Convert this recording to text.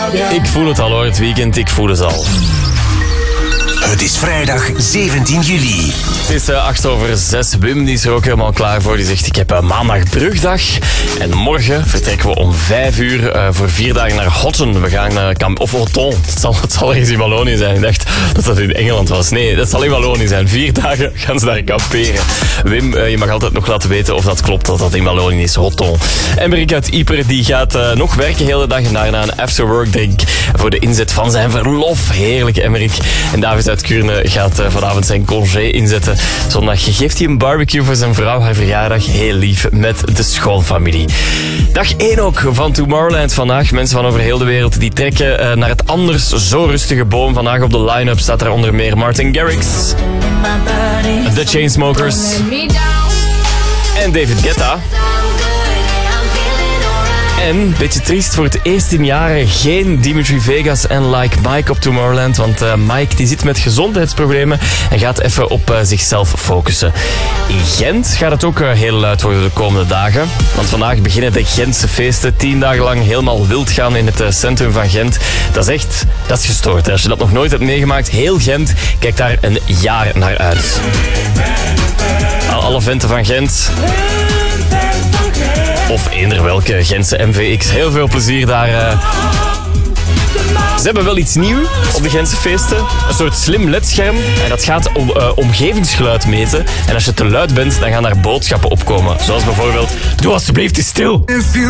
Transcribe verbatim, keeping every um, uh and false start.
Ik voel het al hoor, het weekend, ik voel het al. Het is vrijdag zeventien juli. Het is uh, acht over zes. Wim die is er ook helemaal klaar voor. Die zegt, ik heb uh, maandag brugdag. En morgen vertrekken we om vijf uur uh, voor vier dagen naar Hotten. We gaan naar uh, Camp... Of Hoton. Het zal, het zal ergens in Wallonië zijn. Ik dacht dat dat in Engeland was. Nee, dat zal in Wallonië zijn. Vier dagen gaan ze daar kamperen. Wim, uh, je mag altijd nog laten weten of dat klopt, dat dat in Wallonië is. Hoton. En Rick uit Yper, die gaat uh, nog werken de hele dag. En daarna een afterwork drink voor de inzet van zijn verlof. Heerlijk, Emmerik. En David uit Kuurne gaat uh, vanavond zijn congé inzetten. Zondag geeft hij een barbecue voor zijn vrouw, haar verjaardag. Heel lief met de schoolfamilie. Dag één ook van Tomorrowland vandaag. Mensen van over heel de wereld die trekken uh, naar het anders zo rustige boom. Vandaag op de line-up staat daar onder meer Martin Garrix, The Chainsmokers en David Guetta. En, beetje triest, voor het eerst in jaren geen Dimitri Vegas en Like Mike op Tomorrowland. Want uh, Mike die zit met gezondheidsproblemen en gaat even op uh, zichzelf focussen. In Gent gaat het ook uh, heel luid worden de komende dagen. Want vandaag beginnen de Gentse feesten. Tien dagen lang helemaal wild gaan in het uh, centrum van Gent. Dat is echt, dat is gestoord. Hè? Als je dat nog nooit hebt meegemaakt, heel Gent kijkt daar een jaar naar uit. Alle venten van Gent... Of eender welke Gentse M V X. Heel veel plezier daar. Uh... Ze hebben wel iets nieuws op de Gentse feesten. Een soort slim ledscherm. En dat gaat om uh, omgevingsgeluid meten. En als je te luid bent, dan gaan daar boodschappen opkomen. Zoals bijvoorbeeld, doe alsjeblieft eens stil.